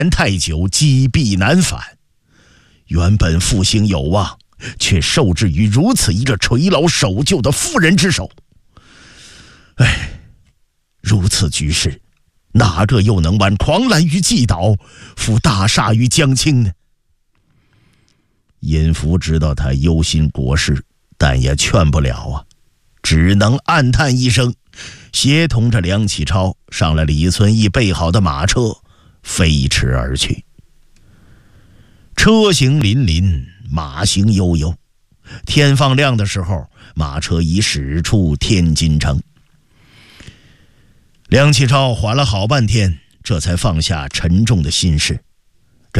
太久，积弊难返。原本复兴有望，却受制于如此一个垂老守旧的妇人之手。如此局势，哪个又能挽狂澜于既倒，扶大厦于将倾呢？尹福知道他忧心国事，但也劝不了啊，只能暗叹一声，协同着梁启超上了李存义备好的马车，飞驰而去。车行辚辚，马行悠悠，天放亮的时候，马车已驶出天津城。梁启超缓了好半天，这才放下沉重的心事。